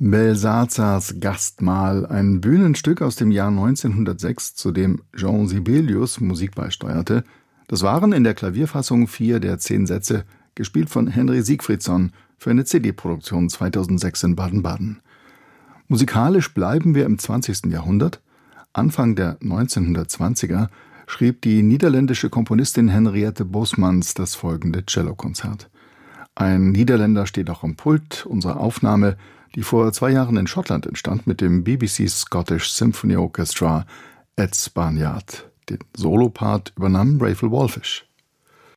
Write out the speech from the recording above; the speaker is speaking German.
Belsazars Gastmahl, ein Bühnenstück aus dem Jahr 1906, zu dem Jean Sibelius Musik beisteuerte. Das waren in der Klavierfassung 4 der 10 Sätze, gespielt von Henry Sigfridsson für eine CD-Produktion 2006 in Baden-Baden. Musikalisch bleiben wir im 20. Jahrhundert. Anfang der 1920er schrieb die niederländische Komponistin Henriette Bosmans das folgende Cellokonzert. Ein Niederländer steht auch am Pult unserer Aufnahme, die vor 2 Jahren in Schottland entstand mit dem BBC Scottish Symphony Orchestra Ed Spaniard. Den Solopart übernahm Raphael Wallfisch.